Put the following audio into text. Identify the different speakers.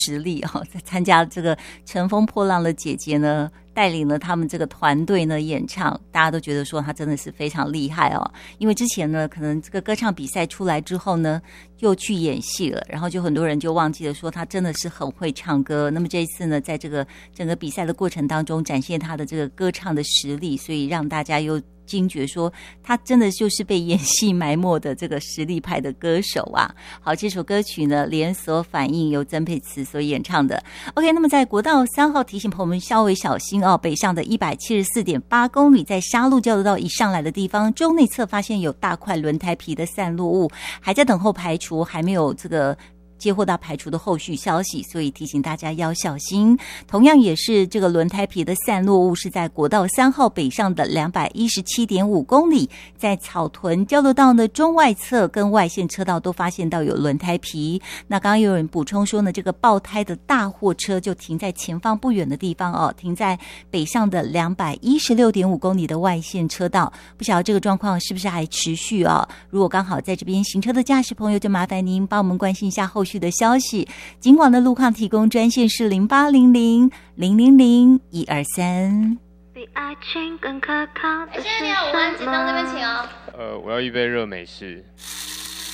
Speaker 1: 实力在参加这个乘风破浪的姐姐呢，带领了他们这个团队呢演唱，大家都觉得说她真的是非常厉害因为之前呢可能这个歌唱比赛出来之后呢又去演戏了，然后就很多人就忘记了说她真的是很会唱歌。那么这一次呢，在这个整个比赛的过程当中展现她的这个歌唱的实力，所以让大家又惊觉说他真的就是被演戏埋没的这个实力派的歌手啊。好，这首歌曲呢连锁反应由曾沛慈所演唱的。 OK， 那么在国道3号提醒朋友们稍微小心北上的 174.8 公里，在沙鹿交流道一上来的地方，中内侧发现有大块轮胎皮的散落物，还在等候排除，还没有这个接获到排除的后续消息，所以提醒大家要小心。同样也是这个轮胎皮的散落物是在国道3号北上的 217.5 公里，在草屯交流道的中外侧跟外线车道都发现到有轮胎皮。那刚刚有人补充说呢，这个爆胎的大货车就停在前方不远的地方停在北上的 216.5 公里的外线车道，不晓得这个状况是不是还持续如果刚好在这边行车的驾驶朋友，就麻烦您帮我们关心一下后续的消息。警广的路况提供专线是0800-000-123。
Speaker 2: 比爱情更可靠的是什么？
Speaker 3: 现在你好，我们紧张那边请
Speaker 4: 我要一杯热美式。